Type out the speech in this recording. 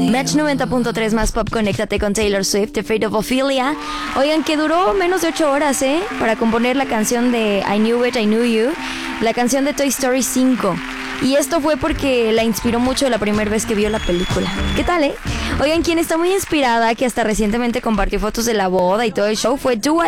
Match 90.3 más pop, conéctate con Taylor Swift, The Fate of Ophelia. Oigan, que duró menos de 8 horas, para componer la canción de I Knew It, I Knew You, la canción de Toy Story 5. Y esto fue porque la inspiró mucho la primera vez que vio la película. ¿Qué tal, Oigan, quien está muy inspirada, que hasta recientemente compartió fotos de la boda y todo el show, fue Dua